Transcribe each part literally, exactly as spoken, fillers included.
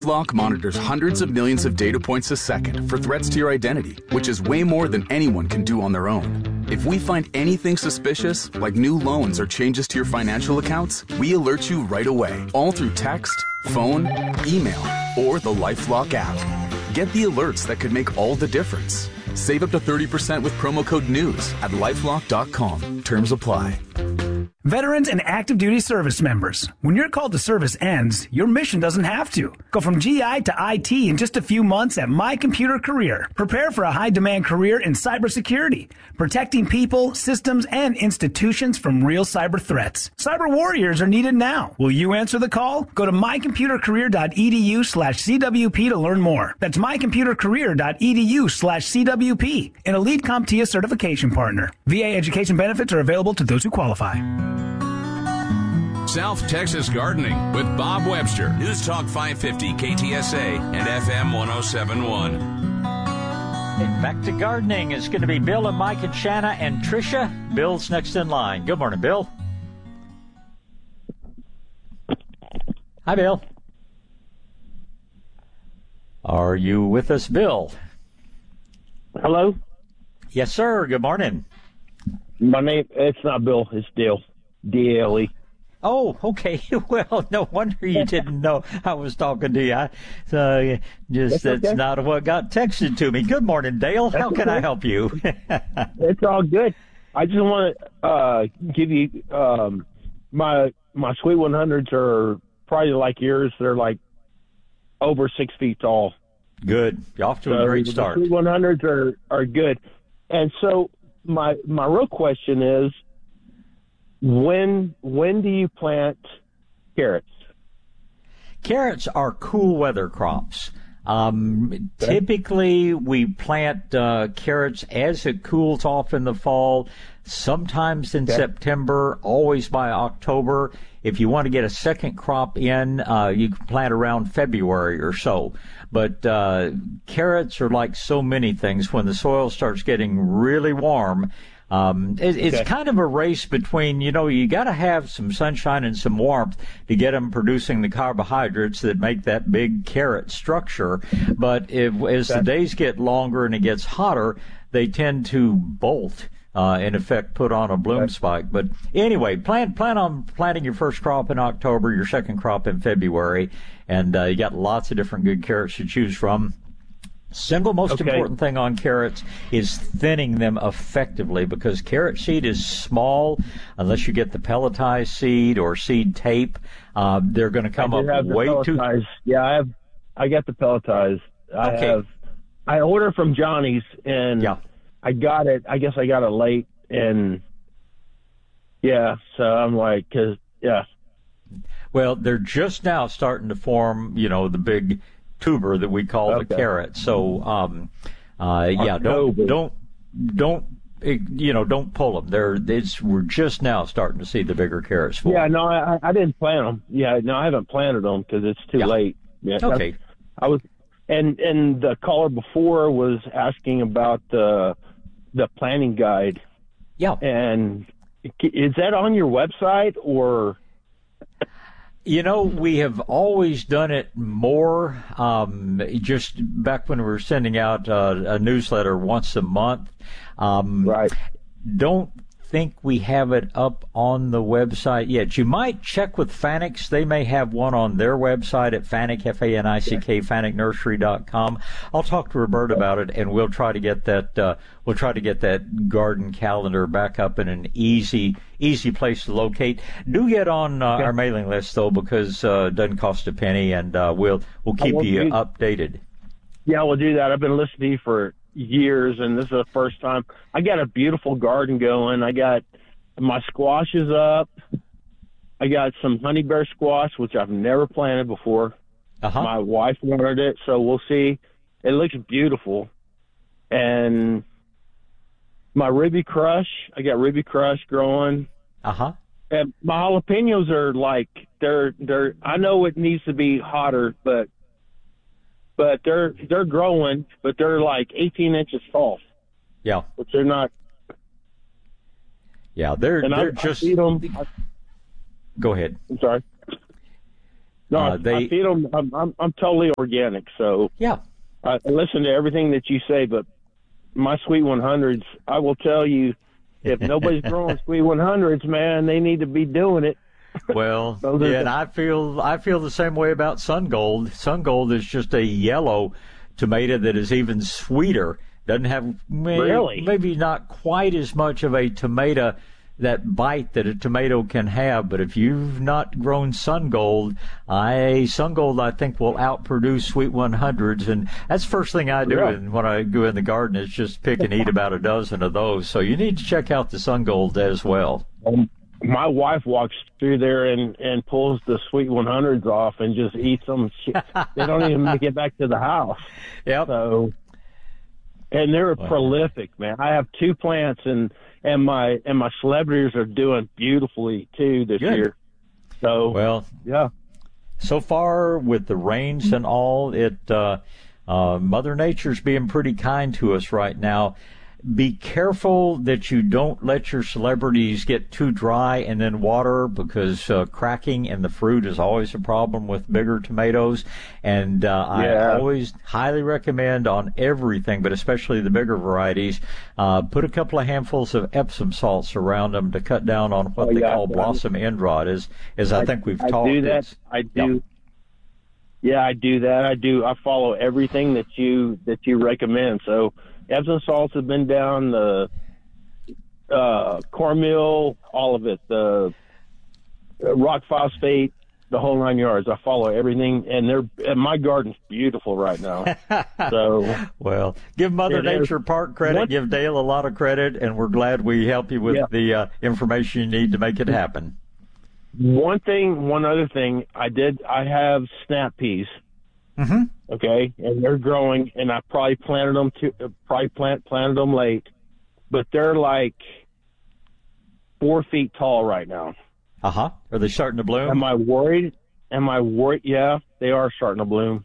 LifeLock monitors hundreds of millions of data points a second for threats to your identity, which is way more than anyone can do on their own. If we find anything suspicious, like new loans or changes to your financial accounts, we alert you right away, all through text, phone, email, or the LifeLock app. Get the alerts that could make all the difference. Save up to thirty percent with promo code NEWS at lifelock dot com. Terms apply. Veterans and active duty service members, when your call to service ends, your mission doesn't have to. Go from G I to I T in just a few months at My Computer Career. Prepare for a high-demand career in cybersecurity, protecting people, systems, and institutions from real cyber threats. Cyber warriors are needed now. Will you answer the call? Go to my computer career dot e d u slash c w p to learn more. That's my computer career dot e d u slash c w p, an Elite CompTIA certification partner. V A education benefits are available to those who qualify. South Texas Gardening with Bob Webster. News Talk five fifty K T S A and F M one oh seven point one. And back to gardening. It's going to be Bill and Mike and Shanna and Tricia. Bill's next in line. Good morning, Bill. Hi, Bill. Are you with us, Bill? Hello? Yes, sir. Good morning. My name, it's not Bill, it's Dale. D A L E. Oh, okay. Well, no wonder you didn't know I was talking to you. I, so just that's, that's okay. Not what got texted to me. Good morning, Dale. How that's can okay. I help you? It's all good. I just want to uh, give you um, my my Sweet one hundreds are probably like yours. They're like over six feet tall. Good. You're off to so a great start. The Sweet one hundreds are are good. And so my my real question is, When when do you plant carrots? Carrots are cool weather crops. Um, okay. Typically, we plant uh, carrots as it cools off in the fall, sometimes in okay. September, always by October. If you want to get a second crop in, uh, you can plant around February or so. But uh, carrots are like so many things. When the soil starts getting really warm, Um, it, it's okay. kind of a race between, you know, you got to have some sunshine and some warmth to get them producing the carbohydrates that make that big carrot structure. But if, as okay. the days get longer and it gets hotter, they tend to bolt. Uh, in effect, put on a bloom okay. spike. But anyway, plan plan on planting your first crop in October, your second crop in February, and uh, you got lots of different good carrots to choose from. Single most okay. important thing on carrots is thinning them effectively, because carrot seed is small. Unless you get the pelletized seed or seed tape, uh, they're going to come up way too. Yeah, I have. I got the pelletized. I okay. have. I ordered from Johnny's, and yeah. I got it. I guess I got it late, and yeah. So I'm like, cause yeah. Well, they're just now starting to form, you know, the big tuber that we call okay. the carrot. So, um, uh, yeah, don't, don't, don't, you know, don't pull them. They're, it's, we're just now starting to see the bigger carrots form. Yeah, no, I, I didn't plant them. Yeah, no, I haven't planted them because it's too yeah. late. Yeah, okay. I was, and, and the caller before was asking about the, the planting guide. Yeah. And is that on your website or? You know, we have always done it more, um, just back when we were sending out uh, a newsletter once a month. Um, right. Don't think we have it up on the website yet. You might check with Fanick's. They may have one on their website at Fanick, F A N I C K, fanick nursery dot com. I'll talk to Roberta about it, and we'll try to get that, uh, we'll try to get that garden calendar back up in an easy, easy place to locate. Do get on uh, okay. our mailing list, though, because uh, it doesn't cost a penny, and uh, we'll, we'll keep you do, updated. Yeah, we'll do that. I've been listening to you for years, and this is the first time. I got a beautiful garden going. I got my squash is up. I got some honey bear squash, which I've never planted before. Uh-huh. My wife wanted it, so we'll see. It looks beautiful. And my Ruby Crush, I got Ruby Crush growing. Uh-huh. And my jalapenos are like, they're, they're, I know it needs to be hotter, but But they're they're growing, but they're like eighteen inches tall. Yeah, which they're not. Yeah, they're and they're I, just. I feed them. Go ahead. I'm sorry. No, Uh, I, they, I feed them. I'm, I'm, I'm totally organic, so yeah. I listen to everything that you say. But my Sweet one hundreds, I will tell you, if nobody's growing Sweet one hundreds, man, they need to be doing it. Well, yeah, and I feel I feel the same way about Sun Gold. Sun Gold is just a yellow tomato that is even sweeter. Doesn't have maybe, really? maybe not quite as much of a tomato, that bite that a tomato can have. But if you've not grown Sun Gold, I Sun Gold I think will outproduce Sweet one hundreds, and that's the first thing I do Yeah. and when I go in the garden is just pick and eat about a dozen of those. So you need to check out the Sun Gold as well. Um, my wife walks through there and, and pulls the Sweet one hundreds off and just eats them. She, they don't even make it back to the house. Yep. So, and they're Wow. prolific, man. I have two plants, and and my and my celebrities are doing beautifully too this Good. year. So, Well, yeah. so far with the rains and all, it uh, uh, Mother Nature's being pretty kind to us right now. Be careful that you don't let your celebrities get too dry and then water, because uh, cracking in the fruit is always a problem with bigger tomatoes. And uh, Yeah. I always highly recommend on everything, but especially the bigger varieties, uh, put a couple of handfuls of Epsom salts around them to cut down on what Oh, they yeah. call blossom end rot. As, as I, think we've I talked. do that. it's- I do. Yeah, I do that. I do. I follow everything that you that you recommend. So Epsom salts have been down, the uh, cornmeal, all of it, the uh, rock phosphate, the whole nine yards. I follow everything, and they're and my garden's beautiful right now. So, Well, give Mother It is. Nature part credit, What- give Dale a lot of credit, and we're glad we help you with Yeah. the uh, information you need to make it happen. one thing, one other thing, I did. I have snap peas. Mm-hmm. Okay, and they're growing, and I probably planted them to uh, probably plant planted them late, but they're like four feet tall right now. Uh-huh. Are they starting to bloom? Am I worried? Am I worried? Yeah, they are starting to bloom.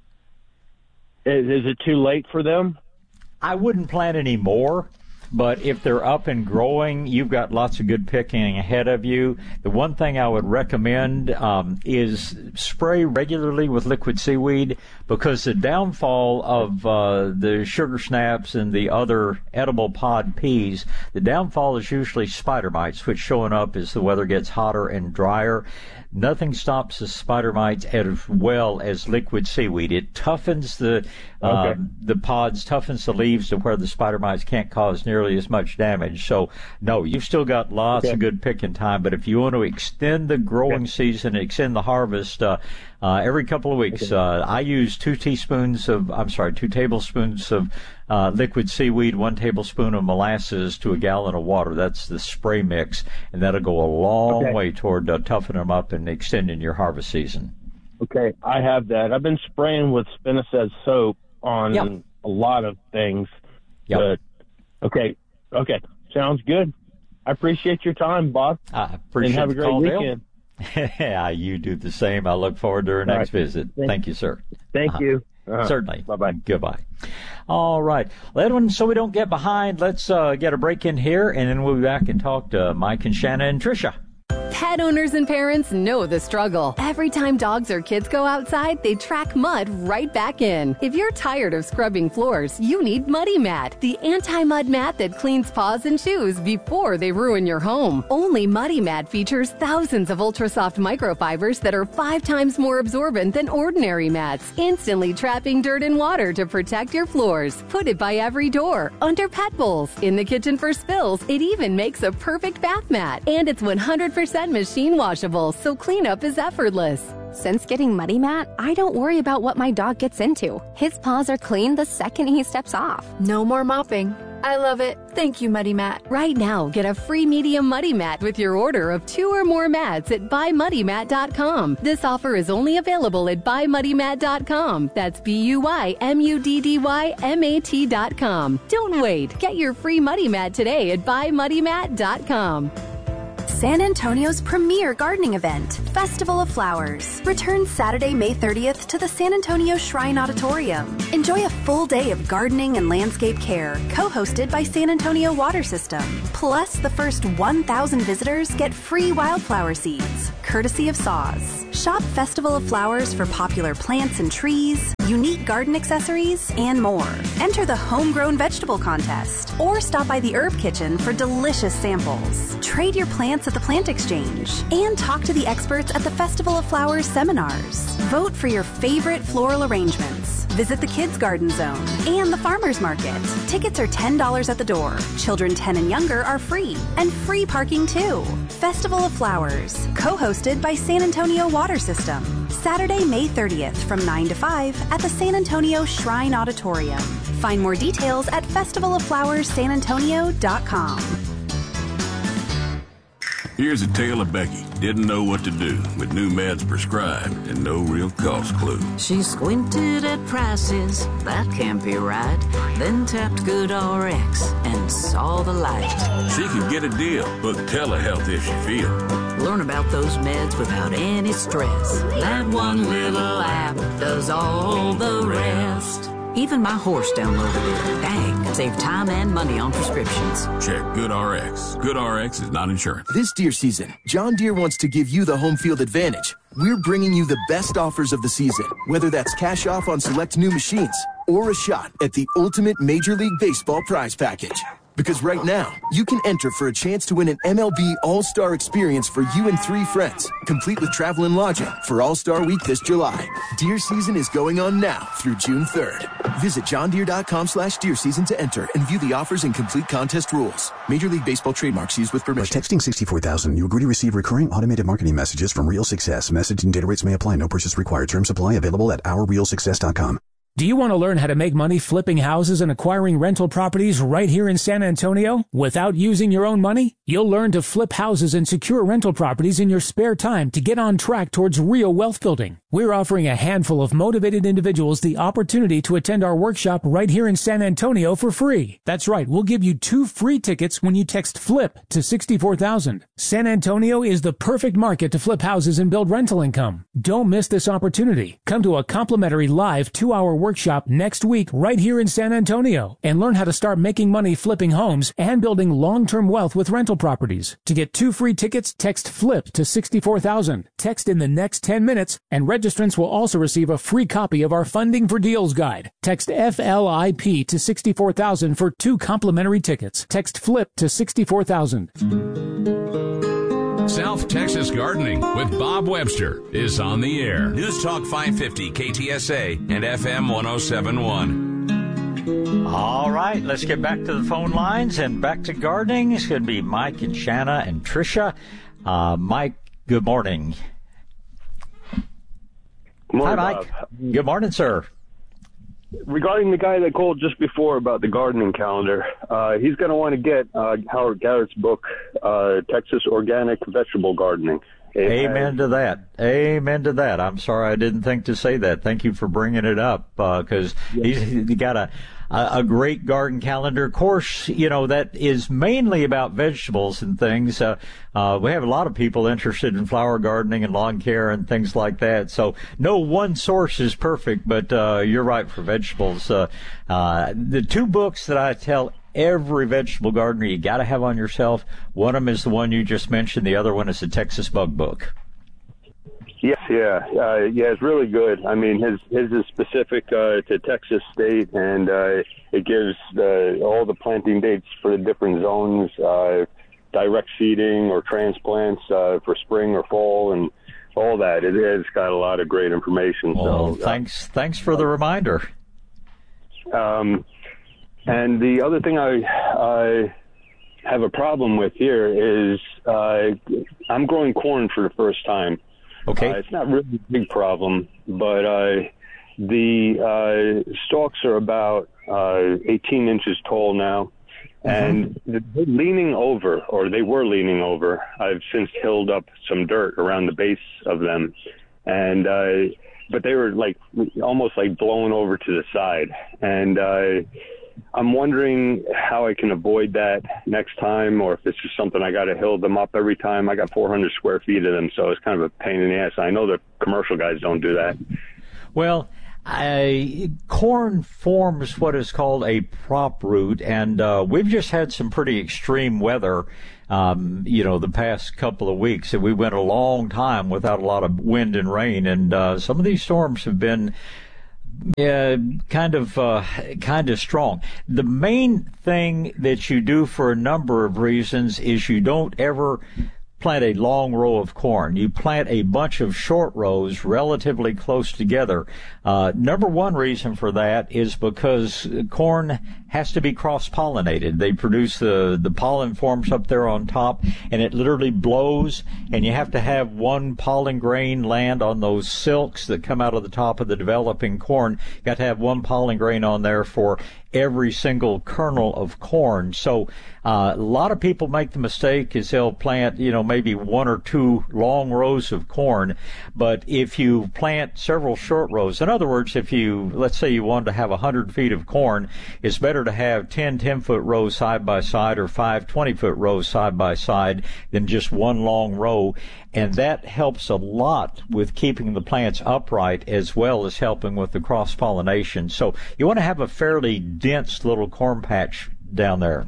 Is, is it too late for them? I wouldn't plant any more, but if they're up and growing, you've got lots of good picking ahead of you. The one thing I would recommend um, is spray regularly with liquid seaweed, because the downfall of uh, the sugar snaps and the other edible pod peas, the downfall is usually spider mites, which showing up as the weather gets hotter and drier. Nothing stops the spider mites as well as liquid seaweed. It toughens the uh, Okay. the pods, toughens the leaves to where the spider mites can't cause nearly as much damage. So, no, you've still got lots Okay. of good picking time. But if you want to extend the growing Okay. season, extend the harvest, uh, uh, every couple of weeks, uh, I use two teaspoons of, I'm sorry, two tablespoons of uh, liquid seaweed, one tablespoon of molasses to a gallon of water. That's the spray mix, and that'll go a long Okay. way toward uh, toughening them up and extending your harvest season. Okay, I have that. I've been spraying with Spinosad soap on Yep. a lot of things. Yep. But, okay, okay, sounds good. I appreciate your time, Bob. I appreciate and have a the great call, Dale. weekend. Yeah, you do the same. I look forward to our All next right. visit. Thank- Thank you, sir. Thank Uh-huh. you. Uh-huh. Certainly. Bye-bye. Goodbye. All right. Well, Edwin, so we don't get behind, let's uh, get a break in here, and then we'll be back and talk to Mike and Shanna and Tricia. Pet owners and parents know the struggle. Every time dogs or kids go outside, they track mud right back in. If you're tired of scrubbing floors, you need Muddy Mat, the anti-mud mat that cleans paws and shoes before they ruin your home. Only Muddy Mat features thousands of ultra-soft microfibers that are five times more absorbent than ordinary mats, instantly trapping dirt and water to protect your floors. Put it by every door, under pet bowls, in the kitchen for spills. It even makes a perfect bath mat. And it's one hundred percent machine washable, so cleanup is effortless. Since getting Muddy Mat, I don't worry about what my dog gets into. His paws are clean the second he steps off. No more mopping. I love it. Thank you, Muddy Mat. Right now, get a free medium Muddy Mat with your order of two or more mats at buy muddy mat dot com. This offer is only available at buy muddy mat dot com. That's B U Y M U D D Y M A T dot com. Don't wait. Get your free Muddy Mat today at buy muddy mat dot com. San Antonio's premier gardening event, Festival of Flowers, returns Saturday, May thirtieth to the San Antonio Shrine Auditorium. Enjoy a full day of gardening and landscape care, co-hosted by San Antonio Water System. Plus, the first one thousand visitors get free wildflower seeds, courtesy of Saws. Shop Festival of Flowers for popular plants and trees, unique garden accessories, and more. Enter the Homegrown Vegetable Contest or stop by the Herb Kitchen for delicious samples. Trade your plants at the Plant Exchange and talk to the experts at the Festival of Flowers seminars. Vote for your favorite floral arrangements. Visit the Kids Garden Zone and the Farmers Market. Tickets are ten dollars at the door. Children ten and younger are free, and free parking too. Festival of Flowers, co-hosted by San Antonio Water System. Saturday, May thirtieth from nine to five at the San Antonio Shrine Auditorium. Find more details at festival of flowers san antonio dot com. Here's a tale of Becky. Didn't know what to do with new meds prescribed and no real cost clue. She squinted at prices, that can't be right. Then tapped GoodRx and saw the light. She could get a deal, book telehealth if she feel. Learn about those meds without any stress. That one little app does all the rest. Even my horse downloaded it. Dang, save time and money on prescriptions. Check GoodRx. GoodRx is not insurance. This deer season, John Deere wants to give you the home field advantage. We're bringing you the best offers of the season, whether that's cash off on select new machines or a shot at the ultimate Major League Baseball prize package. Because right now, you can enter for a chance to win an M L B All-Star experience for you and three friends, complete with travel and lodging for All-Star Week this July. Deer season is going on now through June third. Visit johndeere.com slash deer season to enter and view the offers and complete contest rules. Major League Baseball trademarks used with permission. By texting sixty-four thousand, you agree to receive recurring automated marketing messages from Real Success. Message and data rates may apply. No purchase required. Terms apply. Available at our real success dot com. Do you want to learn how to make money flipping houses and acquiring rental properties right here in San Antonio without using your own money? You'll learn to flip houses and secure rental properties in your spare time to get on track towards real wealth building. We're offering a handful of motivated individuals the opportunity to attend our workshop right here in San Antonio for free. That's right, we'll give you two free tickets when you text FLIP to sixty-four thousand. San Antonio is the perfect market to flip houses and build rental income. Don't miss this opportunity. Come to a complimentary live two-hour workshop next week right here in San Antonio and learn how to start making money flipping homes and building long-term wealth with rental properties. To get two free tickets, text FLIP to sixty-four thousand. Text in the next ten minutes and registrants will also receive a free copy of our Funding for Deals guide. Text F L I P to sixty-four thousand for two complimentary tickets. Text FLIP to sixty-four thousand. South Texas Gardening with Bob Webster is on the air. News Talk five fifty K T S A and F M one oh seven point one. All right, let's get back to the phone lines and back to gardening. It's going to be Mike and Shanna and Tricia. Uh, Mike, good morning. Good morning, Hi, Mike. Bob. Good morning, sir. Regarding the guy that called just before about the gardening calendar, uh, he's going to want to get uh, Howard Garrett's book, uh, Texas Organic Vegetable Gardening. It Amen has, to that. Amen to that. I'm sorry I didn't think to say that. Thank you for bringing it up because uh, yeah. he's he got a, a a great garden calendar. Of course, you know, that is mainly about vegetables and things. Uh, uh, we have a lot of people interested in flower gardening and lawn care and things like that. So no one source is perfect, but uh, you're right for vegetables. Uh, uh, the two books that I tell every vegetable gardener you got to have on yourself. One of them is the one you just mentioned. The other one is the Texas Bug Book. Yes, yeah, uh, yeah, it's really good. I mean, his his is specific uh, to Texas State, and uh, it gives uh, all the planting dates for the different zones, uh, direct seeding or transplants uh, for spring or fall, and all that. It has got a lot of great information. Well, so, thanks, uh, thanks for the reminder. Um. And the other thing I, I have a problem with here is uh, I'm growing corn for the first time. Okay. Uh, it's not really a big problem, but uh, the uh, stalks are about uh, eighteen inches tall now, and mm-hmm. they're leaning over, or they were leaning over. I've since hilled up some dirt around the base of them, and uh, but they were like almost like blown over to the side, and uh, I'm wondering how I can avoid that next time, or if it's just something I got to hill them up every time. I got four hundred square feet of them, so it's kind of a pain in the ass. I know the commercial guys don't do that. Well, I, corn forms what is called a prop root, and uh, we've just had some pretty extreme weather um, you know, the past couple of weeks. And we went a long time without a lot of wind and rain. And uh, some of these storms have been uh, kind of uh, kind of strong. The main thing that you do for a number of reasons is you don't ever plant a long row of corn. You plant a bunch of short rows relatively close together. Uh, number one reason for that is because corn has to be cross-pollinated. They produce the, the pollen forms up there on top, and it literally blows, and you have to have one pollen grain land on those silks that come out of the top of the developing corn. You got to have one pollen grain on there for every single kernel of corn. So uh, a lot of people make the mistake is they'll plant, you know, maybe one or two long rows of corn. But if you plant several short rows, in other words, if you, let's say you wanted to have one hundred feet of corn, it's better to have ten ten-foot rows side by side or five twenty-foot rows side by side than just one long row. And that helps a lot with keeping the plants upright as well as helping with the cross-pollination. So you want to have a fairly dense little corn patch down there.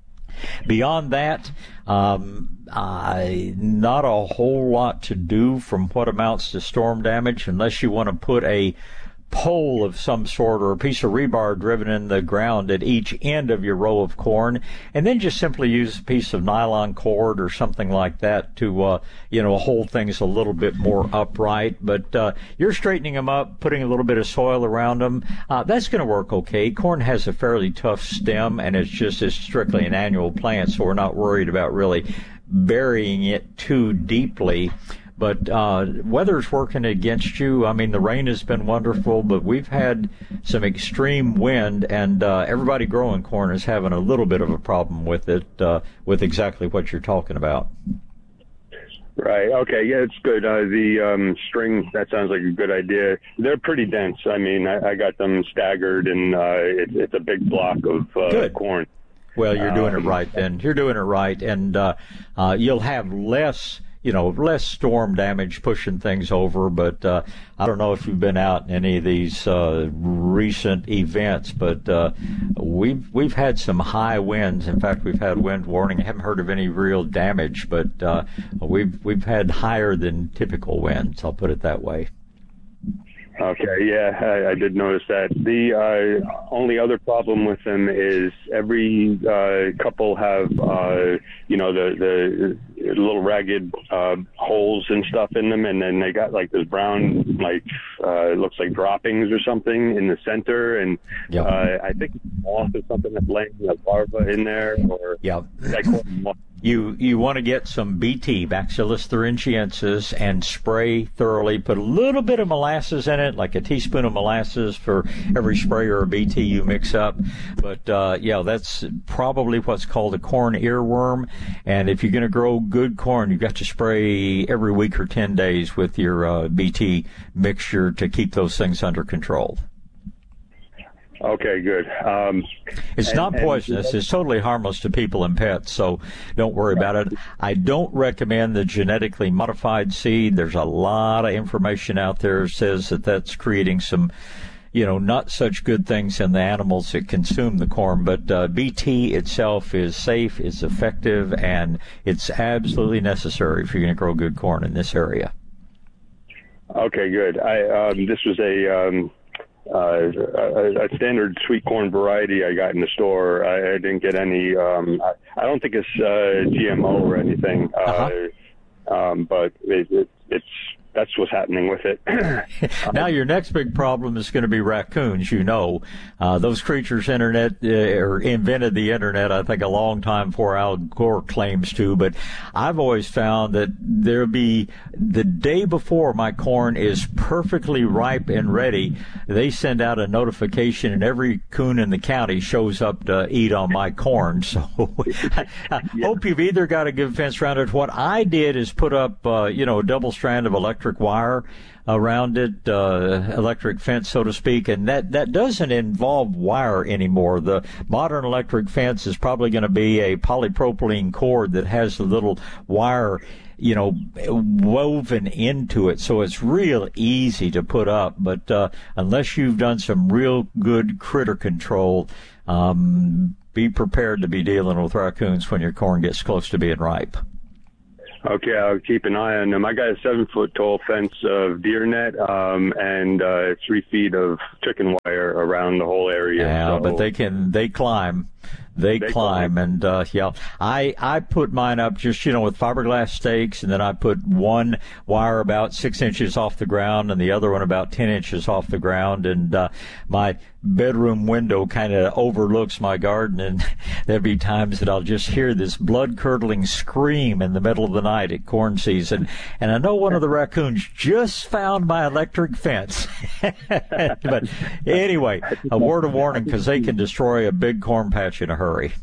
Beyond that, um, uh, not a whole lot to do from what amounts to storm damage unless you want to put a pole of some sort or a piece of rebar driven in the ground at each end of your row of corn, and then just simply use a piece of nylon cord or something like that to, uh, you know, hold things a little bit more upright. But uh, you're straightening them up, putting a little bit of soil around them. Uh, that's going to work okay. Corn has a fairly tough stem, and it's just it's strictly an annual plant, so we're not worried about really burying it too deeply. But uh, weather's working against you. I mean, the rain has been wonderful, but we've had some extreme wind, and uh, everybody growing corn is having a little bit of a problem with it, uh, with exactly what you're talking about. Right. Okay. Yeah, it's good. Uh, the um, string, that sounds like a good idea. They're pretty dense. I mean, I, I got them staggered, and uh, it, it's a big block of uh, corn. Well, you're doing um, it right then. You're doing it right, and uh, uh, you'll have less you know, less storm damage pushing things over, but uh, I don't know if you've been out in any of these uh, recent events, but uh, we've we've had some high winds. In fact, we've had wind warning. I haven't heard of any real damage, but uh, we've we've had higher than typical winds. I'll put it that way. Okay, yeah, I, I did notice that. The uh, only other problem with them is every uh, couple have, uh, you know, the the little ragged uh, holes and stuff in them, and then they got like this brown, like uh, it looks like droppings or something in the center, and yep. uh, I think moth or something that's laying a larva in there, or yeah. I call them moth. You you want to get some B T, Bacillus thuringiensis, and spray thoroughly. Put a little bit of molasses in it, like a teaspoon of molasses for every spray or a B T you mix up. But, uh, yeah, that's probably what's called a corn earworm. And if you're going to grow good corn, you've got to spray every week or ten days with your uh, B T mixture to keep those things under control. Okay, good. Um, it's and, not poisonous. And, it's totally harmless to people and pets, so don't worry about it. I don't recommend the genetically modified seed. There's a lot of information out there that says that that's creating some, you know, not such good things in the animals that consume the corn. But uh, B T itself is safe, it's effective, and it's absolutely necessary if you're going to grow good corn in this area. Okay, good. I um, this was a... Um, Uh, a, a standard sweet corn variety I got in the store. I, I didn't get any. Um, I, I don't think it's uh, G M O or anything, uh, uh-huh. um, but it, it, it's that's what's happening with it. Now your next big problem is going to be raccoons. You know, uh, those creatures internet uh, or invented the internet. I think a long time before Al Gore claims to. But I've always found that there'll be the day before my corn is perfectly ripe and ready, they send out a notification, and every coon in the county shows up to eat on my corn. So I, I yeah. hope you've either got a good fence around it. What I did is put up, uh, you know, a double strand of electric electric wire around it, uh, electric fence, so to speak, and that, that doesn't involve wire anymore. The modern electric fence is probably going to be a polypropylene cord that has a little wire, you know, woven into it, so it's real easy to put up. But uh, unless you've done some real good critter control, um, be prepared to be dealing with raccoons when your corn gets close to being ripe. Okay, I'll keep an eye on them. I got a seven-foot-tall fence of deer net um, and uh, three feet of chicken wire around the whole area. Yeah, so. but they can they climb. They, they climb, climb, and uh, yeah, I I put mine up just you know with fiberglass stakes, and then I put one wire about six inches off the ground, and the other one about ten inches off the ground, and uh, my bedroom window kind of overlooks my garden, and there'd be times that I'll just hear this blood-curdling scream in the middle of the night at corn season, and I know one of the raccoons just found my electric fence. But anyway, a word of warning, because they can destroy a big corn patch in a hurry.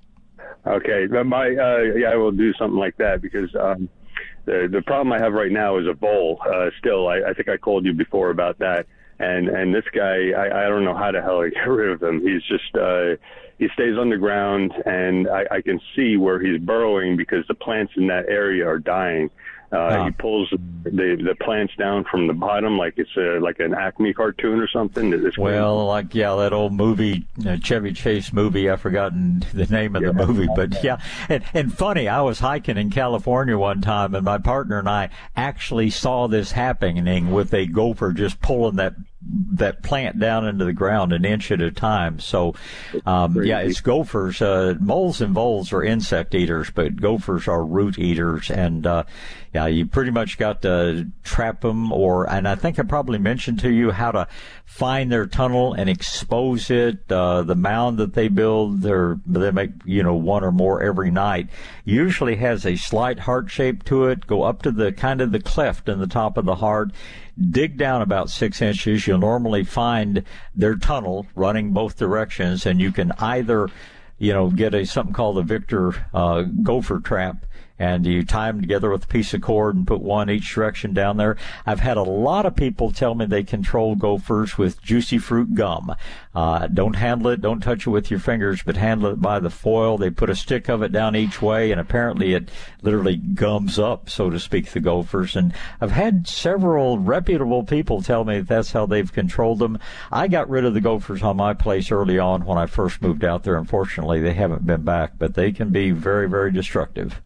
Okay, but my uh, yeah, I will do something like that because um, the the problem I have right now is a vole. Uh, still, I, I think I called you before about that, and and this guy, I, I don't know how the hell I get rid of him. He's just uh, he stays underground, and I, I can see where he's burrowing because the plants in that area are dying. Uh, oh. He pulls the the plants down from the bottom like it's a, like an Acme cartoon or something. It's well, like, yeah, that old movie, uh, Chevy Chase movie, I've forgotten the name of yeah. the movie, but yeah. And, and funny, I was hiking in California one time, and my partner and I actually saw this happening with a gopher just pulling that that plant down into the ground an inch at a time. So, um, yeah, it's gophers. Uh, moles and voles are insect eaters, but gophers are root eaters. And, uh, yeah, you pretty much got to trap them or, and I think I probably mentioned to you how to find their tunnel and expose it. Uh, the mound that they build, they're, they make, you know, one or more every night, usually has a slight heart shape to it. Go up to the kind of the cleft in the top of the heart. Dig down about six inches. You'll normally find their tunnel running both directions, and you can either, you know, get a something called a Victor uh, gopher trap, and you tie them together with a piece of cord and put one each direction down there. I've had a lot of people tell me they control gophers with juicy fruit gum. Uh, don't handle it, don't touch it with your fingers, but handle it by the foil. They put a stick of it down each way, and apparently it literally gums up, so to speak, the gophers. And I've had several reputable people tell me that that's how they've controlled them. I got rid of the gophers on my place early on when I first moved out there. Unfortunately, they haven't been back, but they can be very, very destructive.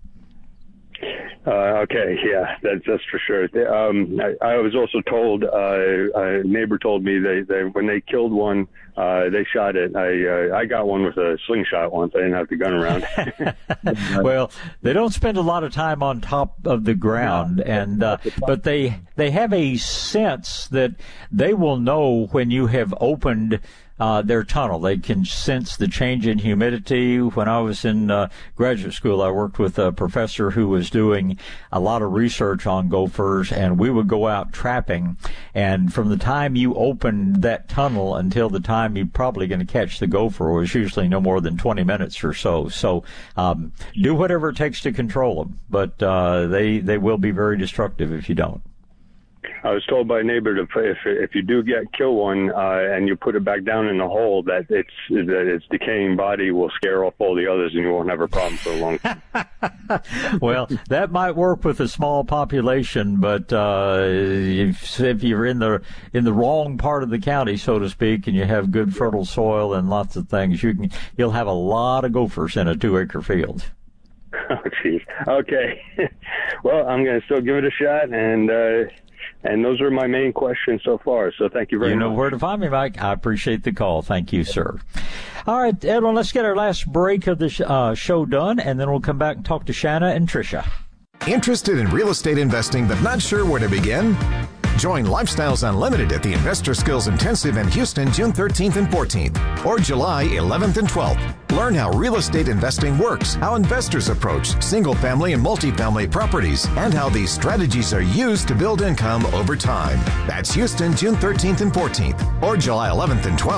Uh, okay, yeah, that's that's for sure. Um, I, I was also told, uh, a neighbor told me they, they when they killed one, uh, they shot it. I uh, I got one with a slingshot once. I didn't have the gun around. Well, they don't spend a lot of time on top of the ground, and uh, but they they have a sense that they will know when you have opened Uh, their tunnel. They can sense the change in humidity. When I was in uh, graduate school, I worked with a professor who was doing a lot of research on gophers, and we would go out trapping, and from the time you opened that tunnel until the time you're probably going to catch the gopher was usually no more than twenty minutes or so. So um, do whatever it takes to control them, but uh, they, they will be very destructive if you don't. I was told by a neighbor to if if you do get kill one uh, and you put it back down in the hole, that its that its decaying body will scare off all the others, and you won't have a problem for a long time. Well, that might work with a small population, but uh, if, if you're in the in the wrong part of the county, so to speak, and you have good fertile soil and lots of things, you can you'll have a lot of gophers in a two-acre field. Oh, jeez. Okay. Well, I'm going to still give it a shot, and. Uh, And those are my main questions so far. So thank you very much. You know where to find me, Mike. I appreciate the call. Thank you, sir. All right, Edwin, let's get our last break of the sh- uh, show done, and then we'll come back and talk to Shanna and Tricia. Interested in real estate investing but not sure where to begin? Join Lifestyles Unlimited at the Investor Skills Intensive in Houston, June thirteenth and fourteenth, or July eleventh and twelfth. Learn how real estate investing works, how investors approach single-family and multifamily properties, and how these strategies are used to build income over time. That's Houston, June thirteenth and fourteenth, or July eleventh and twelfth.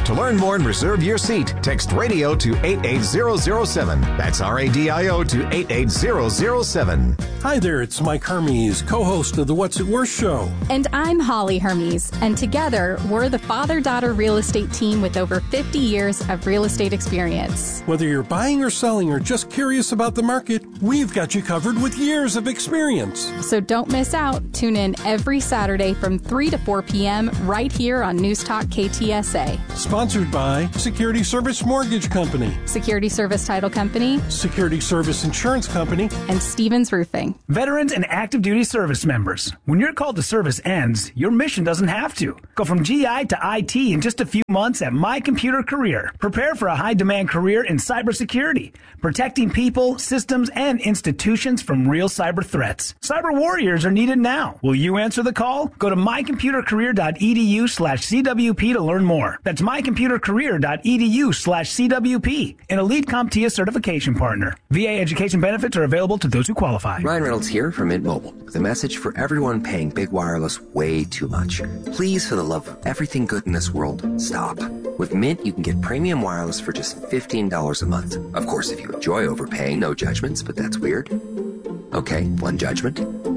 To learn more and reserve your seat, text radio to eight eight zero zero seven. That's R A D I O to eight eight zero zero seven. Hi there, it's Mike Hermes, co-host of the What's It Worth show. And I'm Holly Hermes, and together we're the father-daughter real estate team with over fifty years of real estate experience. Whether you're buying or selling or just curious about the market, we've got you covered with years of experience. So don't miss out. Tune in every Saturday from three to four p.m. right here on News Talk K T S A. Sponsored by Security Service Mortgage Company, Security Service Title Company, Security Service Insurance Company, and Stevens Roofing. Veterans and active duty service members, when your call to service ends, your mission doesn't have to. Go from G I to I T in just a few months at My Computer Career. Prepare for a high-demand career in cybersecurity, protecting people, systems, and institutions from real cyber threats. Cyber warriors are needed now. Will you answer the call? Go to mycomputercareer.edu slash CWP to learn more. That's mycomputercareer.edu slash CWP, an Elite CompTIA certification partner. V A education benefits are available to those who qualify. Ryan Reynolds here from Mint Mobile with a message for everyone paying big wireless way too much. Please, for the love of everything good in this world, stop. With Mint, you can get premium wireless for just fifteen dollars a month. Of course, if you enjoy overpaying, no judgments, but that's weird. Okay, one judgment.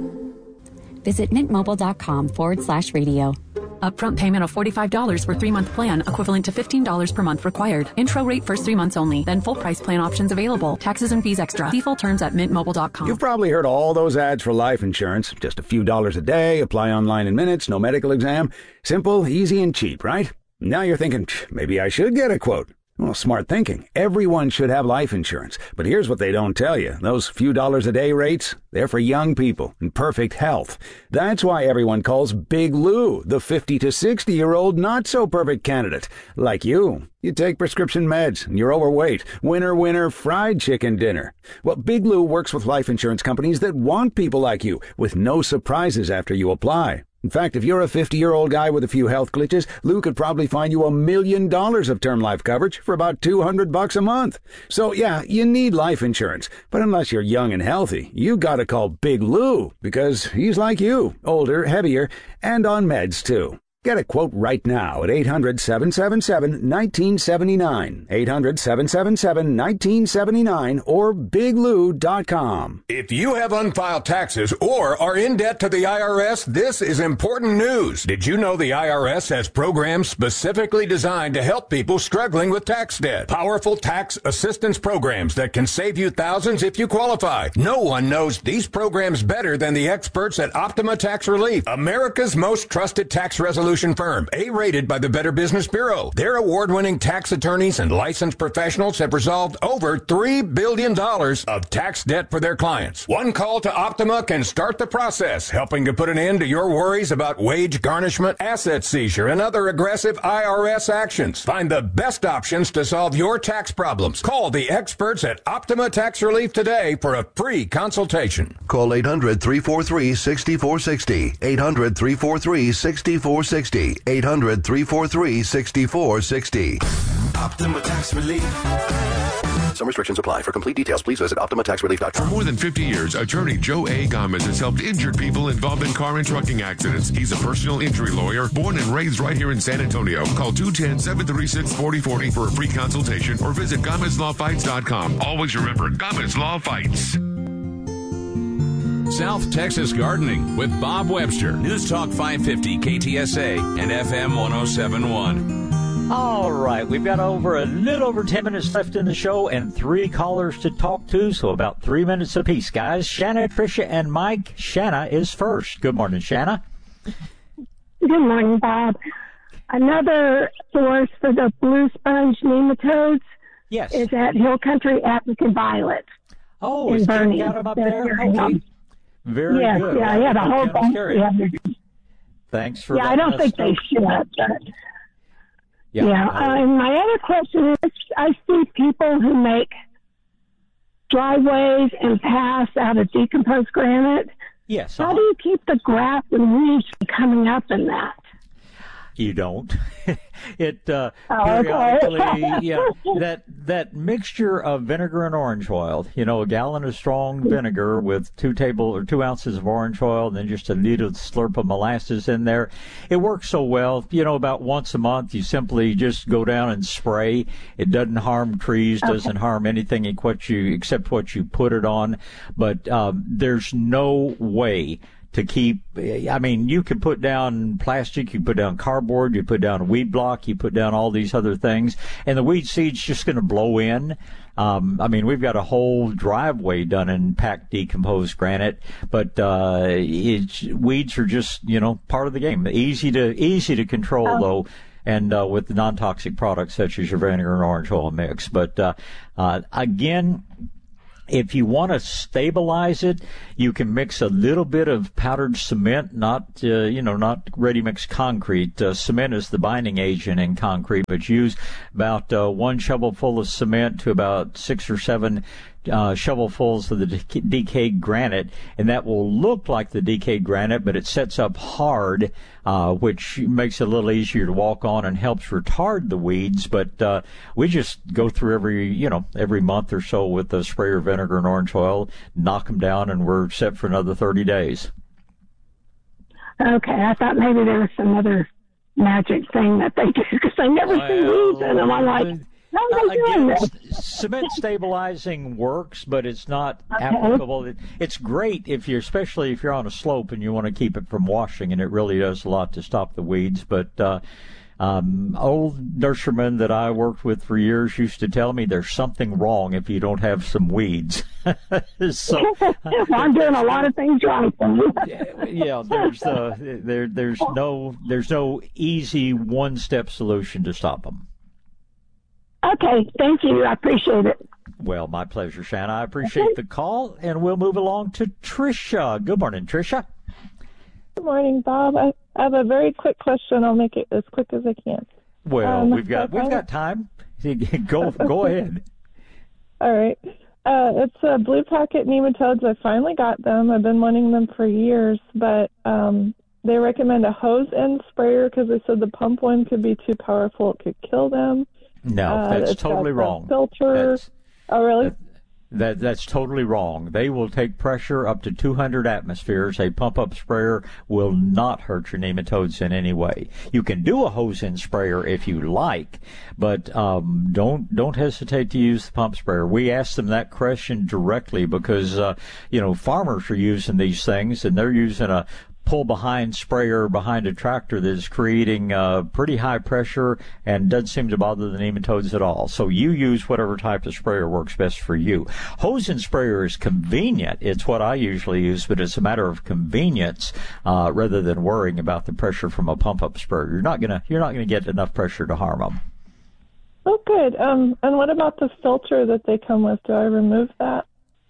Visit mintmobile.com forward slash radio. Upfront payment of forty-five dollars for three-month plan, equivalent to fifteen dollars per month required. Intro rate first three months only, then full price plan options available. Taxes and fees extra. See full terms at mint mobile dot com. You've probably heard all those ads for life insurance. Just a few dollars a day, apply online in minutes, no medical exam. Simple, easy, and cheap, right? Now you're thinking, maybe I should get a quote. Well, smart thinking. Everyone should have life insurance. But here's what they don't tell you. Those few dollars a day rates, they're for young people in perfect health. That's why everyone calls Big Lou the fifty to sixty-year-old not-so-perfect candidate. Like you. You take prescription meds, and you're overweight. Winner, winner, fried chicken dinner. Well, Big Lou works with life insurance companies that want people like you, with no surprises after you apply. In fact, if you're a fifty-year-old guy with a few health glitches, Lou could probably find you a million dollars of term life coverage for about two hundred bucks a month. So, yeah, you need life insurance. But unless you're young and healthy, you gotta call Big Lou, because he's like you, older, heavier, and on meds, too. Get a quote right now at eight hundred, seven seven seven, one nine seven nine, eight hundred, seven seven seven, one nine seven nine, or big lou dot com. If you have unfiled taxes or are in debt to the I R S, this is important news. Did you know the I R S has programs specifically designed to help people struggling with tax debt? Powerful tax assistance programs that can save you thousands if you qualify. No one knows these programs better than the experts at Optima Tax Relief, America's most trusted tax resolution firm, A-rated by the Better Business Bureau. Their award-winning tax attorneys and licensed professionals have resolved over three billion dollars of tax debt for their clients. One call to Optima can start the process, helping to put an end to your worries about wage garnishment, asset seizure, and other aggressive I R S actions. Find the best options to solve your tax problems. Call the experts at Optima Tax Relief today for a free consultation. Call eight hundred, three four three, six four six zero. eight hundred, three four three, six four six zero. eight hundred, three four three, six four six zero. Optima Tax Relief. Some restrictions apply. For complete details, please visit optima tax relief dot com. For more than fifty years, attorney Joe A. Gomez has helped injured people involved in car and trucking accidents. He's a personal injury lawyer, born and raised right here in San Antonio. Call two one zero, seven three six, four zero four zero for a free consultation or visit gomez law fights dot com. Always remember, Gomez Law Fights. South Texas Gardening with Bob Webster. News Talk five fifty K T S A and F M one oh seven point one. All right, we've got over a little over ten minutes left in the show and three callers to talk to, so about three minutes apiece, guys. Shanna, Tricia, and Mike. Shanna is first. Good morning, Shanna. Good morning, Bob. Another source for the blue sponge nematodes yes. is at Hill Country African Violet. Oh, in is Bernie. got them up there? Okay. Very yes, good. Yeah, I had a whole bunch. Yeah, Thanks for yeah I don't think they should. But yeah. yeah. Uh, and my other question is, I see people who make driveways and paths out of decomposed granite. Yes. How do you keep the grass and weeds from coming up in that? You don't. It uh, Oh, periodically, okay. yeah, that that mixture of vinegar and orange oil. You know, a gallon of strong vinegar with two table or two ounces of orange oil, and then just a little slurp of molasses in there. It works so well. You know, about once a month, you simply just go down and spray. It doesn't harm trees, doesn't harm anything except what you except what you put it on. But um, there's no way to keep, I mean, you can put down plastic, you put down cardboard, you put down a weed block, you put down all these other things, and the weed seed's just going to blow in. Um, I mean, we've got a whole driveway done in packed decomposed granite, but uh, it's, weeds are just, you know, part of the game. Easy to easy to control, oh. though. And uh, with the non-toxic products such as your vinegar and orange oil mix. But uh, uh, again, if you want to stabilize it, you can mix a little bit of powdered cement, not, uh, you know, not ready-mix concrete. Uh, cement is the binding agent in concrete, but use about uh, one shovelful of cement to about six or seven uh, shovelfuls of the de- decayed granite, and that will look like the decayed granite, but it sets up hard, uh, which makes it a little easier to walk on and helps retard the weeds. But uh, we just go through every, you know, every month or so with the sprayer vinegar and orange oil, knock them down, and we're set for another thirty days. Okay, I thought maybe there was some other magic thing that they do, because I never well, see weeds in them. I'm like, how are they doing again, this? Cement stabilizing works, but it's not Okay. applicable. It, it's great if you're, especially if you're on a slope and you want to keep it from washing, and it really does a lot to stop the weeds. But uh, um, old nurserymen that I worked with for years used to tell me there's something wrong if you don't have some weeds. So I'm doing a lot of things right. yeah, there's uh, there there's no there's no easy one-step solution to stop them. Okay, thank you. I appreciate it. Well, my pleasure, Shanna. I appreciate the call, and we'll move along to Tricia. Good morning, Tricia. Good morning, Bob. I have a very quick question. I'll make it as quick as I can. Well, um, we've got we've got time. Go go ahead. All right. Uh, it's uh, Blue Pocket nematodes. I finally got them. I've been wanting them for years, but um, they recommend a hose end sprayer because they said the pump one could be too powerful. It could kill them. No, uh, that's it's totally got wrong. Filter. That's, oh, really? That, that that's totally wrong. They will take pressure up to two hundred atmospheres. A pump-up sprayer will not hurt your nematodes in any way. You can do a hose-in sprayer if you like, but um, don't don't hesitate to use the pump sprayer. We asked them that question directly because uh, you know farmers are using these things and they're using a pull-behind sprayer behind a tractor that is creating uh, pretty high pressure and doesn't seem to bother the nematodes at all. So you use whatever type of sprayer works best for you. Hose-in sprayer is convenient. It's what I usually use, but it's a matter of convenience uh, rather than worrying about the pressure from a pump-up sprayer. You're not gonna you're not gonna get enough pressure to harm them. Oh, good. Um, and what about the filter that they come with? Do I remove that?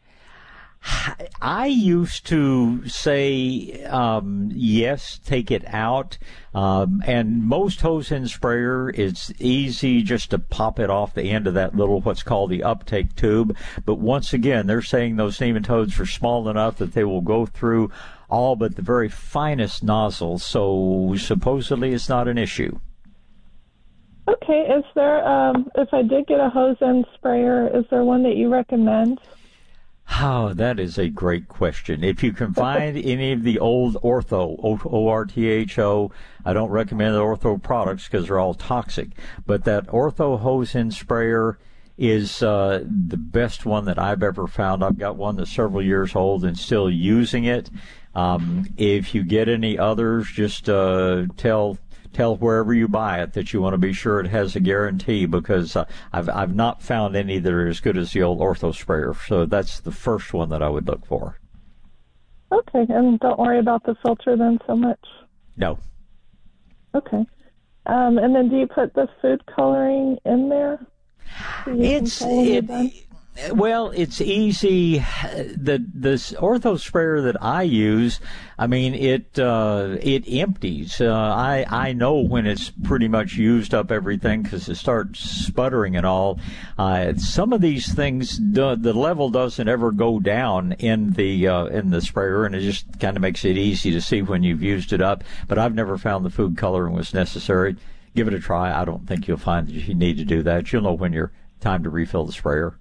I used to say um, yes, take it out. Um, and most hose-in sprayer, it's easy just to pop it off the end of that little what's called the uptake tube. But once again, they're saying those nematodes are small enough that they will go through all but the very finest nozzles. So supposedly it's not an issue. Okay. Is there, um, if I did get a hose-in sprayer, is there one that you recommend? Oh, that is a great question. If you can find any of the old Ortho, O R T H O, I don't recommend the Ortho products because they're all toxic, but that Ortho hose-in sprayer is uh, the best one that I've ever found. I've got one that's several years old and still using it. Um, if you get any others, just uh, tell tell wherever you buy it that you want to be sure it has a guarantee, because uh, I've I've not found any that are as good as the old Ortho sprayer. So that's the first one that I would look for. Okay, and don't worry about the filter then so much. No. Okay. Um, and then do you put the food coloring in there? It's it, Well, it's easy. The this ortho sprayer that I use, I mean, it uh, it empties. Uh, I I know when it's pretty much used up everything because it starts sputtering and all. Uh, some of these things, the, the level doesn't ever go down in the uh, in the sprayer, and it just kind of makes it easy to see when you've used it up. But I've never found the food coloring was necessary. Give it a try. I don't think you'll find that you need to do that. You'll know when you're time to refill the sprayer.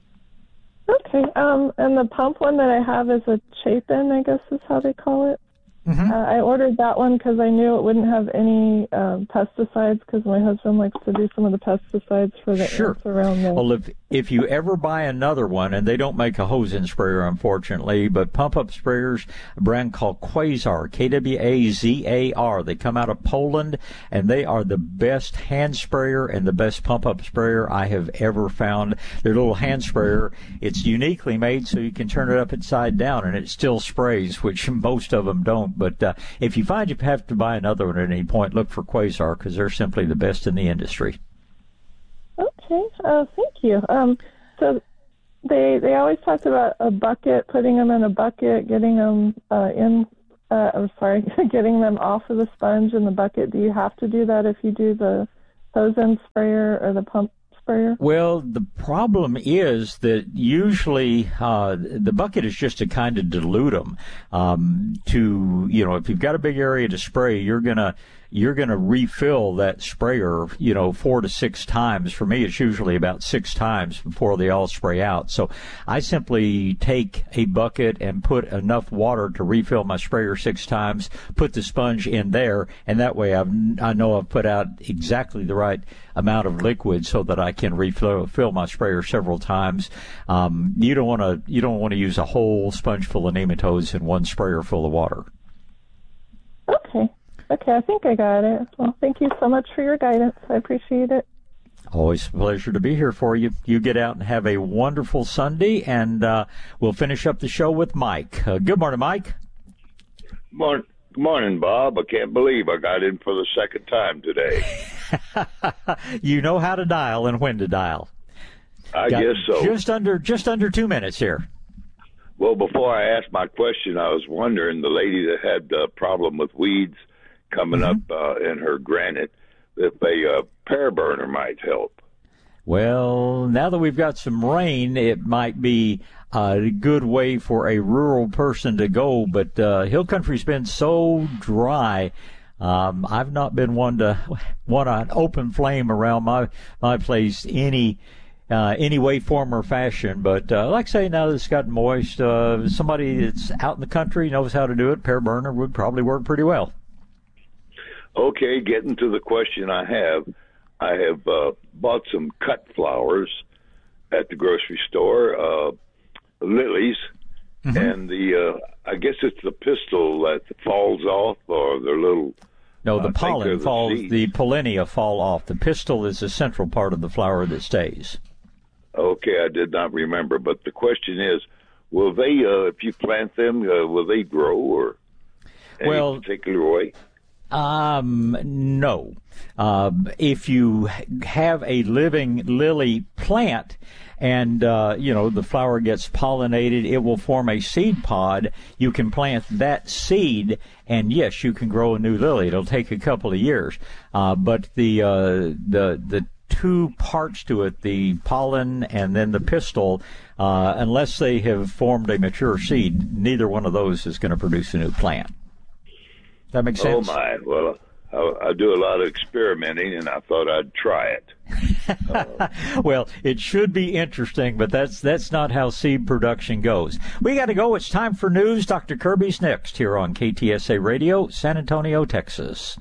Okay. Um, and the pump one that I have is a Chapin, I guess is how they call it. Mm-hmm. Uh, I ordered that one because I knew it wouldn't have any um, pesticides because my husband likes to do some of the pesticides for the sure. ants around there. Well, if, if you ever buy another one, and they don't make a hose-in sprayer, unfortunately, but pump-up sprayers, a brand called Quasar, K W A Z A R. They come out of Poland, and they are the best hand sprayer and the best pump-up sprayer I have ever found. Their little hand sprayer, it's uniquely made so you can turn it upside down, and it still sprays, which most of them don't. But uh, if you find you have to buy another one at any point, look for Quasar because they're simply the best in the industry. Okay, uh, thank you. Um, so they they always talked about a bucket, putting them in a bucket, getting them uh, in. Uh, I'm sorry, getting them off of the sponge in the bucket. Do you have to do that if you do the hose-in sprayer or the pump sprayer? Well, the problem is that usually uh, the bucket is just to kind of dilute them. Um, to you know, if you've got a big area to spray, you're gonna you're gonna refill that sprayer, you know, four to six times. For me, it's usually about six times before they all spray out. So I simply take a bucket and put enough water to refill my sprayer six times, put the sponge in there, and that way I've, I know I've put out exactly the right amount of liquid so that I can refill fill my sprayer several times. Um, you don't want to you don't want to use a whole sponge full of nematodes in one sprayer full of water. Okay. Okay, I think I got it. Well, thank you so much for your guidance. I appreciate it. Always a pleasure to be here for you. You get out and have a wonderful Sunday, and uh, we'll finish up the show with Mike. Uh, good morning, Mike. Morning. Good morning, Bob. I can't believe I got in for the second time today. You know how to dial and when to dial. I Got guess so. Just under just under two minutes here. Well, before I asked my question, I was wondering, the lady that had a problem with weeds coming mm-hmm. up uh, in her granite, if a uh, pear burner might help. Well, now that we've got some rain, it might be a good way for a rural person to go, but uh, Hill Country's been so dry. Um, I've not been one to want an open flame around my, my place any uh, any way, form, or fashion. But uh, like I say, now that it's gotten moist, uh, somebody that's out in the country knows how to do it. Pear burner would probably work pretty well. Okay, getting to the question I have. I have uh, bought some cut flowers at the grocery store, uh, lilies, mm-hmm. and the uh, I guess it's the pistil that falls off, or their little. No, the I pollen the falls. seeds. The pollinia fall off. The pistil is the central part of the flower that stays. Okay, I did not remember, but the question is, will they, uh, if you plant them, uh, will they grow, or any well, particular way? Um, no. Uh, if you have a living lily plant and, uh, you know, the flower gets pollinated, it will form a seed pod. You can plant that seed, and yes, you can grow a new lily. It'll take a couple of years. Uh, but the, uh, the, the two parts to it, the pollen and then the pistil, uh, unless they have formed a mature seed, neither one of those is going to produce a new plant. That makes sense? Oh, my. Well, I, I do a lot of experimenting, and I thought I'd try it. Uh, well, it should be interesting, but that's that's not how seed production goes. We got to go. It's time for news. Doctor Kirby's next here on K T S A Radio, San Antonio, Texas.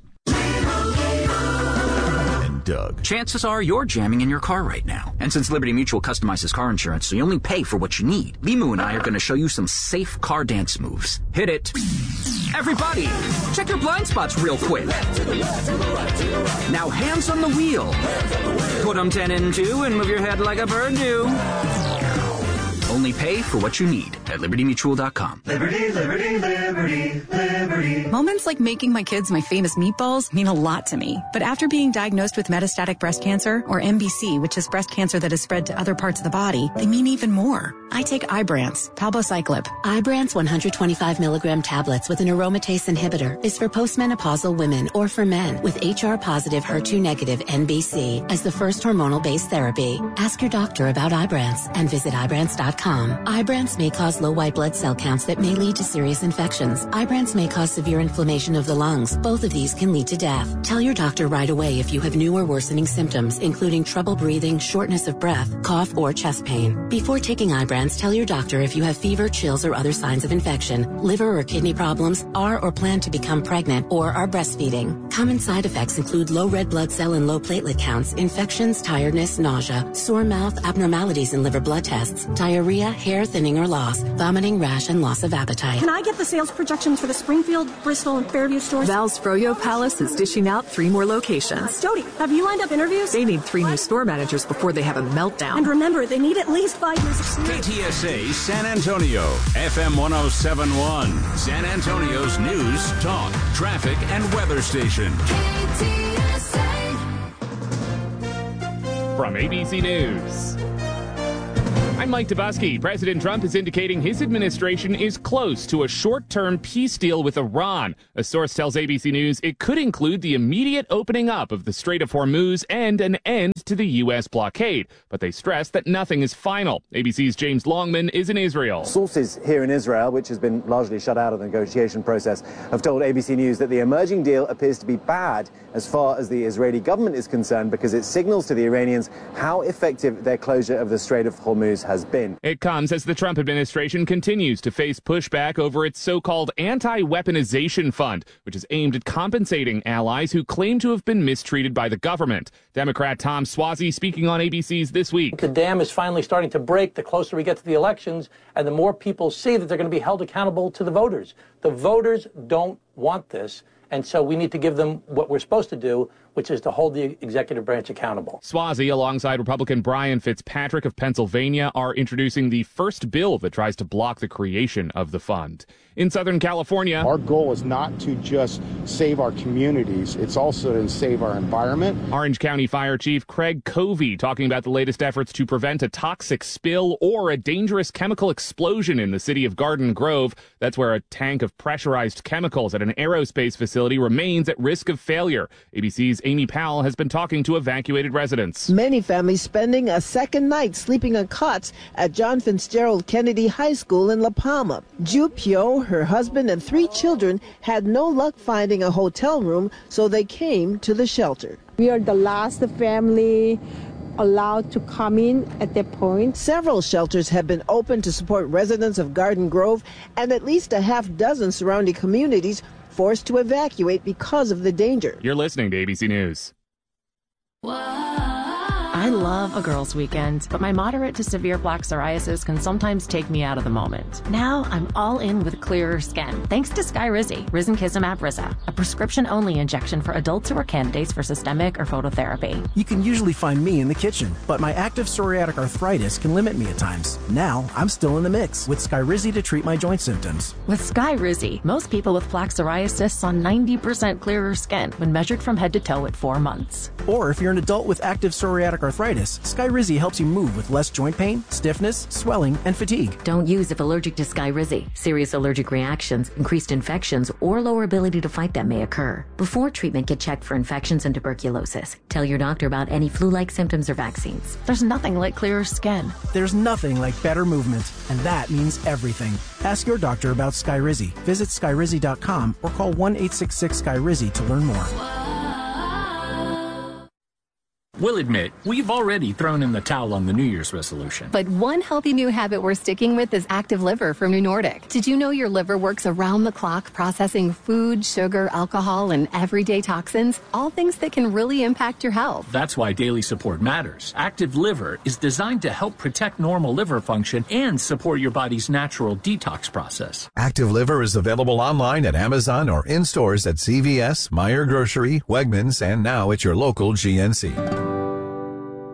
Doug. Chances are you're jamming in your car right now. And since Liberty Mutual customizes car insurance so you only pay for what you need, Limu and I are going to show you some safe car dance moves. Hit it. Everybody, check your blind spots real quick. Now hands on the wheel. Put them ten and two and move your head like a bird do. Only pay for what you need at liberty mutual dot com. Liberty, liberty, liberty, liberty. Moments like making my kids my famous meatballs mean a lot to me. But after being diagnosed with metastatic breast cancer, or M B C, which is breast cancer that has spread to other parts of the body, they mean even more. I take Ibrance, palbociclib. Ibrance one hundred twenty-five milligram tablets with an aromatase inhibitor is for postmenopausal women or for men with H R positive, H E R two negative N B C as the first hormonal-based therapy. Ask your doctor about Ibrance and visit Ibrance dot com. Ibrance may cause low white blood cell counts that may lead to serious infections. Ibrance may cause severe inflammation of the lungs. Both of these can lead to death. Tell your doctor right away if you have new or worsening symptoms, including trouble breathing, shortness of breath, cough, or chest pain. Before taking Ibrance, tell your doctor if you have fever, chills, or other signs of infection, liver or kidney problems, are or plan to become pregnant, or are breastfeeding. Common side effects include low red blood cell and low platelet counts, infections, tiredness, nausea, sore mouth, abnormalities in liver blood tests, diarrhea, hair thinning or loss, vomiting, rash, and loss of appetite. Can I get the sales projections for the Springfield, Bristol, and Fairview stores? Val's Froyo Palace is dishing out three more locations. Jody, have you lined up interviews? They need three new store managers before they have a meltdown. And remember, they need at least five years experience. K T S A San Antonio, F M one oh seven point one, San Antonio's news, talk, traffic, and weather station. K T S A. From A B C News, I'm Mike Dubusky. President Trump is indicating his administration is close to a short-term peace deal with Iran. A source tells A B C News it could include the immediate opening up of the Strait of Hormuz and an end to the U S blockade. But they stress that nothing is final. A B C's James Longman is in Israel. Sources here in Israel, which has been largely shut out of the negotiation process, have told A B C News that the emerging deal appears to be bad as far as the Israeli government is concerned because it signals to the Iranians how effective their closure of the Strait of Hormuz has been. It comes as the Trump administration continues to face pushback over its so-called anti-weaponization fund, which is aimed at compensating allies who claim to have been mistreated by the government. Democrat Tom Suozzi speaking on A B C's This Week. The dam is finally starting to break the closer we get to the elections, and the more people see that they're going to be held accountable to the voters. The voters don't want this, and so we need to give them what we're supposed to do, which is to hold the executive branch accountable. Suozzi, alongside Republican Brian Fitzpatrick of Pennsylvania, are introducing the first bill that tries to block the creation of the fund. In Southern California, our goal is not to just save our communities, it's also to save our environment. Orange County Fire Chief Craig Covey talking about the latest efforts to prevent a toxic spill or a dangerous chemical explosion in the city of Garden Grove. That's where a tank of pressurized chemicals at an aerospace facility remains at risk of failure. A B C's Amy Powell has been talking to evacuated residents. Many families spending a second night sleeping on cots at John Fitzgerald Kennedy High School in La Palma. Ju Pyo, her husband, and three children had no luck finding a hotel room, so they came to the shelter. We are the last family allowed to come in at that point. Several shelters have been opened to support residents of Garden Grove, and at least a half dozen surrounding communities forced to evacuate because of the danger. You're listening to A B C News. I love a girls' weekend, but my moderate to severe plaque psoriasis can sometimes take me out of the moment. Now I'm all in with clearer skin, thanks to Skyrizi, risankizumab Riza, a prescription-only injection for adults who are candidates for systemic or phototherapy. You can usually find me in the kitchen, but my active psoriatic arthritis can limit me at times. Now I'm still in the mix with Skyrizi to treat my joint symptoms. With Skyrizi, most people with plaque psoriasis saw ninety percent clearer skin when measured from head to toe at four months. Or if you're an adult with active psoriatic arthritis, Skyrizi helps you move with less joint pain, stiffness, swelling, and fatigue. Don't use if allergic to Skyrizi. Serious allergic reactions, increased infections, or lower ability to fight them may occur. Before treatment, get checked for infections and tuberculosis. Tell your doctor about any flu-like symptoms or vaccines. There's nothing like clearer skin. There's nothing like better movement, and that means everything. Ask your doctor about Skyrizi. Visit Skyrizi dot com or call one eight six six Skyrizi to learn more. We'll admit, we've already thrown in the towel on the New Year's resolution. But one healthy new habit we're sticking with is Active Liver from New Nordic. Did you know your liver works around the clock processing food, sugar, alcohol, and everyday toxins? All things that can really impact your health. That's why daily support matters. Active Liver is designed to help protect normal liver function and support your body's natural detox process. Active Liver is available online at Amazon or in stores at C V S, Meijer Grocery, Wegmans, and now at your local G N C.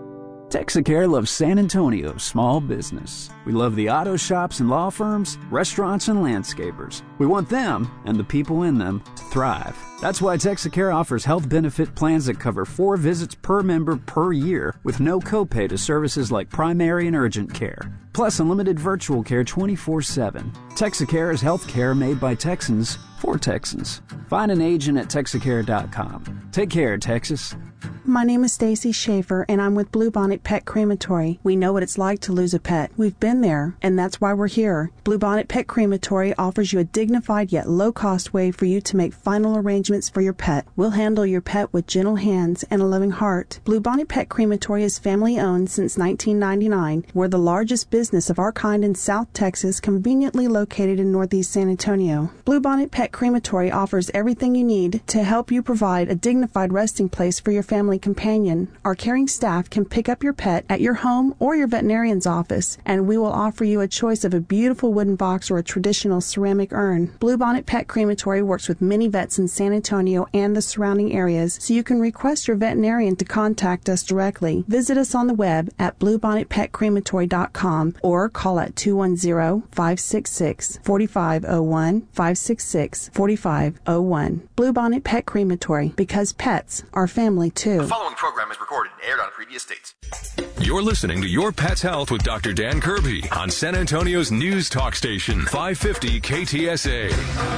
Texacare loves San Antonio small business. We love the auto shops and law firms, restaurants and landscapers. We want them, and the people in them, to thrive. That's why Texacare offers health benefit plans that cover four visits per member per year with no copay to services like primary and urgent care. Plus unlimited virtual care twenty-four seven. Texacare is health care made by Texans for Texans. Find an agent at Texacare dot com. Take care, Texas. My name is Stacy Schaefer, and I'm with Bluebonnet Pet Crematory. We know what it's like to lose a pet. We've been there, and that's why we're here. Bluebonnet Pet Crematory offers you a dignified yet low-cost way for you to make final arrangements for your pet. We'll handle your pet with gentle hands and a loving heart. Bluebonnet Pet Crematory is family-owned since nineteen ninety-nine. We're the largest business of our kind in South Texas, conveniently located in Northeast San Antonio. Bluebonnet Pet Crematory offers everything you need to help you provide a dignified resting place for your family companion. Our caring staff can pick up your pet at your home or your veterinarian's office, and we will offer you a choice of a beautiful wooden box or a traditional ceramic urn. Bluebonnet Pet Crematory works with many vets in San Antonio and the surrounding areas, so you can request your veterinarian to contact us directly. Visit us on the web at bluebonnet pet crematory dot com or call at two one zero, five six six, four five zero one, five six six, four five zero one. Bluebonnet Pet Crematory, because pets are family too. The following program is recorded and aired on previous dates. You're listening to Your Pet's Health with Doctor Dan Kirby on San Antonio's news talk station, five fifty K T S A.